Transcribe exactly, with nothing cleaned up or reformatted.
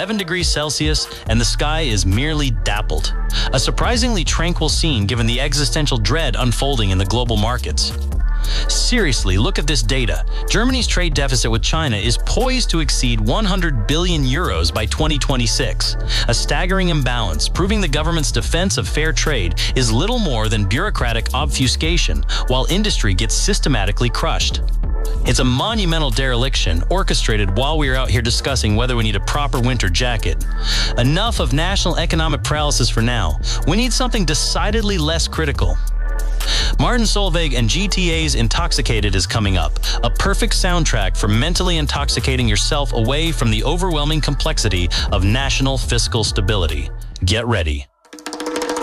eleven degrees Celsius and the sky is merely dappled. A surprisingly tranquil scene given the existential dread unfolding in the global markets. Seriously, look at this data. Germany's trade deficit with China is poised to exceed one hundred billion euros by twenty twenty-six. A staggering imbalance, proving the government's defense of fair trade is little more than bureaucratic obfuscation, while industry gets systematically crushed. It's a monumental dereliction orchestrated while we are out here discussing whether we need a proper winter jacket. Enough of national economic paralysis for now. We need something decidedly less critical. Martin Solveig and G T A's Intoxicated is coming up, a perfect soundtrack for mentally intoxicating yourself away from the overwhelming complexity of national fiscal stability. Get ready.